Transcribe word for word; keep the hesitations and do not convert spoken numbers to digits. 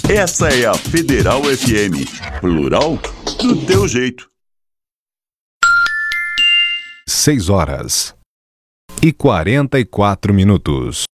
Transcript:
Essa é a Federal F M. Plural do teu jeito. Seis horas e quarenta e quatro minutos.